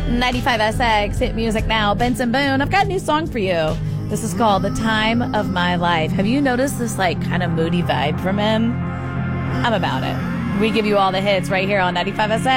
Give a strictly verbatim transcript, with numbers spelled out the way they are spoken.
ninety-five S X, hit music now. Benson Boone, I've got a new song for you. This is called The Time of My Life. Have you noticed this, like, kind of moody vibe from him? I'm about it. We give you all the hits right here on ninety-five S X.